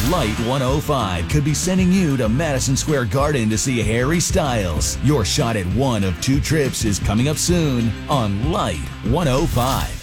Light 105 could be sending you to Madison Square Garden to see Harry Styles. Your shot at one of two trips is coming up soon on Light 105.